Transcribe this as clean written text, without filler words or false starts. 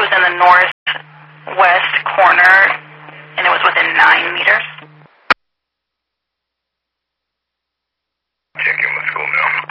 was in the northwest corner, and it was within 9 meters. Check your